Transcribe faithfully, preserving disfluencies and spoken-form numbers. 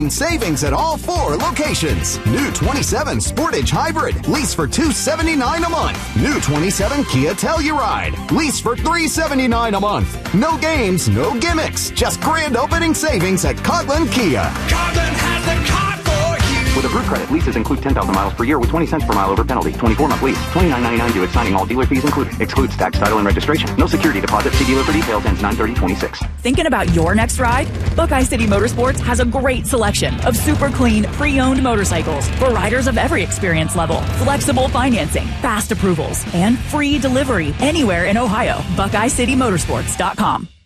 Savings at all four locations. New twenty-seven Sportage Hybrid. Lease for two hundred seventy-nine dollars a month. New twenty-seven Kia Telluride. Lease for three hundred seventy-nine dollars a month. No games, no gimmicks. Just grand opening savings at Coghlan Kia. Coghlan has the car for you. With approved credit, leases include ten thousand miles per year with twenty cents per mile over penalty. twenty-four month lease. twenty-nine ninety-nine due at signing. All dealer fees included. Excludes tax, title, and registration. No security deposit. See dealer for details. Ends nine thirty twenty-six. Thinking about your next ride? Buckeye City Motorsports has a great selection of super clean, pre-owned motorcycles for riders of every experience level. Flexible financing, fast approvals, and free delivery anywhere in Ohio. Buckeye City Motorsports dot com.